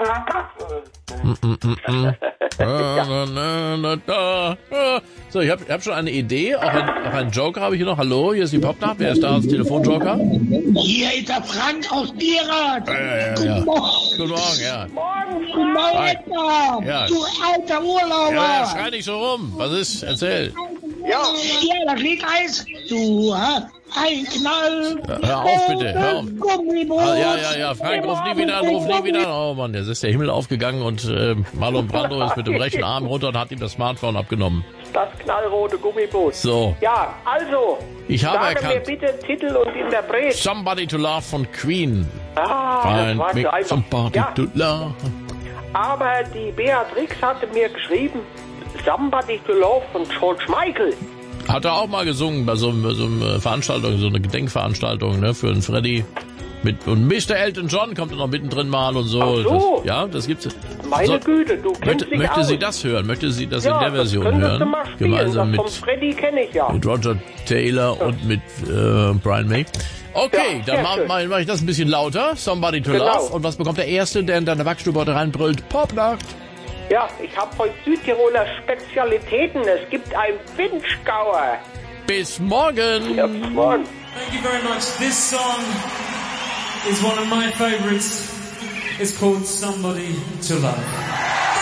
So, ich hab schon eine Idee. Auch einen Joker habe ich hier noch. Hallo, hier ist die Popnacht. Wer ist da als Telefonjoker? Hier ist der Frank aus Gierat. Ja. Guten Morgen, ja. Guten Morgen, Ja. du alter Urlauber. Ja, schrei nicht so rum. Was ist? Erzähl. Ja, das liegt Eis. Du hast ein Knall. Hör auf, bitte. Hör auf. Gummiboot. Ja. Frank, ruf nie wieder an. Oh Mann, jetzt ist der Himmel aufgegangen und Marlon Brando ist mit dem rechten Arm runter und hat ihm das Smartphone abgenommen. Das knallrote Gummiboot. So. Ja, also. Ich habe sage erkannt. mir bitte Titel und Interpret. Somebody to Love von Queen. Das war Find so einfach. somebody Ja, to love. aber die Beatrix hatte mir geschrieben, Somebody to Love von George Michael. Hat er auch mal gesungen bei so einer Veranstaltung, so eine Gedenkveranstaltung, ne, für den Freddy. Und Mr. Elton John kommt noch mittendrin mal und so. Ach so. Das gibt's. Meine Güte, du kennst dich Möchte aus. sie das hören? Möchte sie das Ja, in der Version das könntest hören? du mal spielen. Gemeinsam Das von Freddy kenne ich ja. mit Roger Taylor und mit Brian May. Okay, Ja, dann sehr mach ich das ein bisschen lauter. Somebody to Genau. Love. Und was bekommt der Erste, der in deine Backstube heute reinbrüllt? Popnacht. Ja, ich habe von Südtiroler Spezialitäten. Es gibt ein Winschgauer. Bis morgen. Ja, bis morgen. Thank you very much. This song is one of my favorites. It's called Somebody to Love.